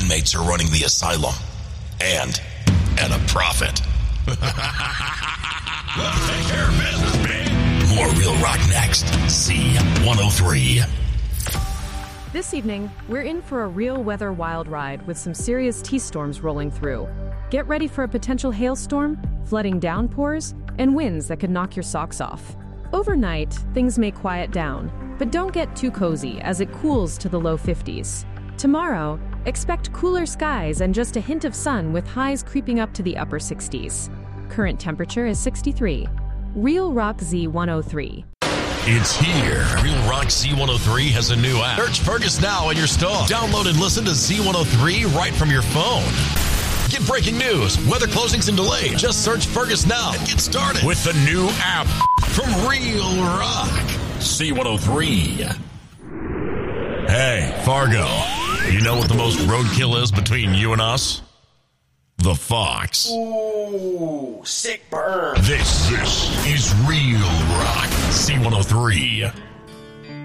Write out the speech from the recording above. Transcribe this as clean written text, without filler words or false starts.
inmates are running the asylum. And at a profit. Let's take care of business, man. More Real Rock next. C103. This evening, we're in for a real weather wild ride with some serious T-storms rolling through. Get ready for a potential hailstorm, flooding downpours, and winds that could knock your socks off. Overnight, things may quiet down, but don't get too cozy as it cools to the low 50s. Tomorrow, expect cooler skies and just a hint of sun with highs creeping up to the upper 60s. Current temperature is 63. Real Rock Z103. It's here. Real Rock Z103 has a new app. Search Fergus now in your store. Download and listen to Z103 right from your phone. Get breaking news, weather closings and delays. Just search Fergus now and get started with the new app from Real Rock Z103. Hey, Fargo, you know what the most roadkill is between you and us? The Fox. Ooh, sick burn. This is Real Rock Z103.